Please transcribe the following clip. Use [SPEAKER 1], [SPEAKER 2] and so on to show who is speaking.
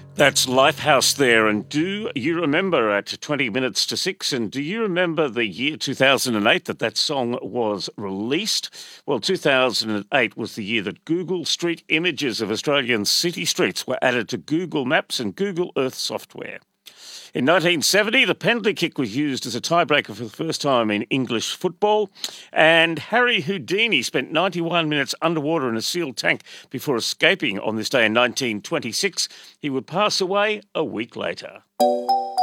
[SPEAKER 1] That's Lifehouse there. And do you remember at 20 minutes to 6? And do you remember the year 2008 that song was released? Well, 2008 was the year that Google Street images of Australian city streets were added to Google Maps and Google Earth software. In 1970, the penalty kick was used as a tiebreaker for the first time in English football. And Harry Houdini spent 91 minutes underwater in a sealed tank before escaping on this day in 1926. He would pass away a week later.